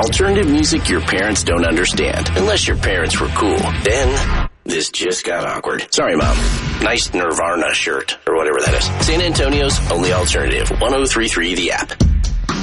Alternative music your parents don't understand, unless your parents were cool. Then, this just got awkward. Sorry, Mom. Nice Nirvana shirt, or whatever that is. San Antonio's only alternative, 103.3 The App.